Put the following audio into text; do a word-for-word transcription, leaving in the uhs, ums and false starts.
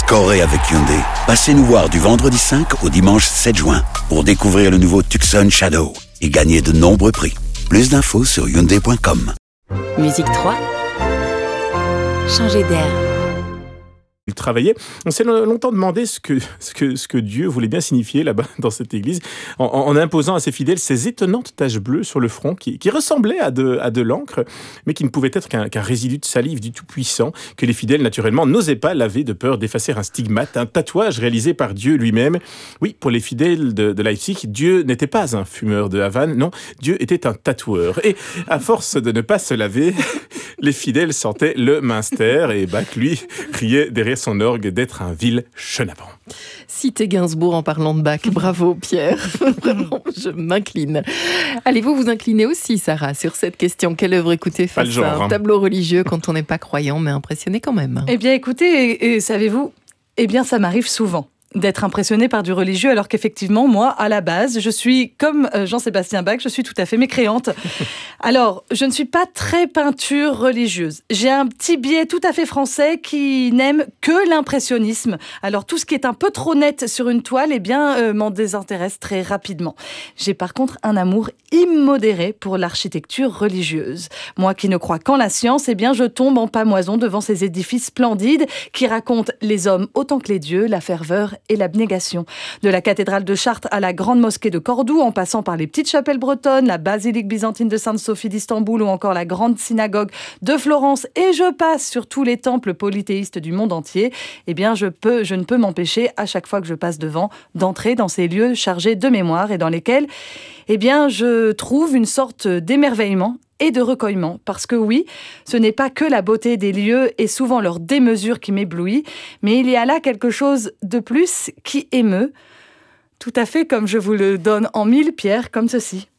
Scorez avec Hyundai. Passez nous voir du vendredi cinq au dimanche sept juin pour découvrir le nouveau Tucson Shadow et gagner de nombreux prix. Plus d'infos sur hyundai point com. Musique trois. Changer d'air. Il travaillait. On s'est longtemps demandé ce que, ce que, ce que Dieu voulait bien signifier là-bas dans cette église, en, en imposant à ses fidèles ces étonnantes taches bleues sur le front qui, qui ressemblaient à de, à de l'encre, mais qui ne pouvaient être qu'un, qu'un résidu de salive du Tout-Puissant, que les fidèles naturellement n'osaient pas laver de peur d'effacer un stigmate, un tatouage réalisé par Dieu lui-même. Oui, pour les fidèles de, de Leipzig, Dieu n'était pas un fumeur de Havane, non, Dieu était un tatoueur. Et à force de ne pas se laver, les fidèles sentaient le Münster et Bach, lui, criait derrière son orgue d'être un vil chenapan. Cité Gainsbourg en parlant de Bach. Bravo Pierre. Vraiment, je m'incline. Allez-vous vous incliner aussi, Sarah, sur cette question? Quelle œuvre écouter face genre, à un hein. tableau religieux quand on n'est pas croyant, mais impressionné quand même? Eh bien écoutez, et, et, savez-vous, eh bien ça m'arrive souvent d'être impressionnée par du religieux, alors qu'effectivement, moi, à la base, je suis comme Jean-Sébastien Bach, je suis tout à fait mécréante. Alors, je ne suis pas très peinture religieuse. J'ai un petit biais tout à fait français qui n'aime que l'impressionnisme. Alors, tout ce qui est un peu trop net sur une toile, eh bien, euh, m'en désintéresse très rapidement. J'ai par contre un amour immodéré pour l'architecture religieuse. Moi qui ne crois qu'en la science, eh bien, je tombe en pâmoison devant ces édifices splendides qui racontent les hommes autant que les dieux, la ferveur et l'abnégation. De la cathédrale de Chartres à la grande mosquée de Cordoue, en passant par les petites chapelles bretonnes, la basilique byzantine de Sainte-Sophie d'Istanbul ou encore la grande synagogue de Florence, et je passe sur tous les temples polythéistes du monde entier, eh bien je, peux, je ne peux m'empêcher, à chaque fois que je passe devant, d'entrer dans ces lieux chargés de mémoire et dans lesquels eh bien, je trouve une sorte d'émerveillement et de recueillement. Parce que oui, ce n'est pas que la beauté des lieux et souvent leur démesure qui m'éblouit, mais il y a là quelque chose de plus qui émeut, tout à fait comme je vous le donne en mille, Pierre, comme ceci.